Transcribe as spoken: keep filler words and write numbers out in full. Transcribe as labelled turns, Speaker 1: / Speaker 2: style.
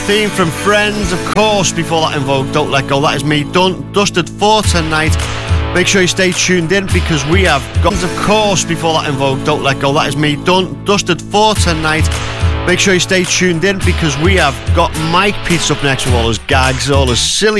Speaker 1: theme from Friends, of course. Before that, Invoke, Don't Let Go. That is me done, dusted for tonight. Make sure you stay tuned in because we have got, of course, before that, Invoke, Don't Let Go. That is me done, dusted for tonight. Make sure you stay tuned in because we have got Mike Peets up next with all his gags, all his silly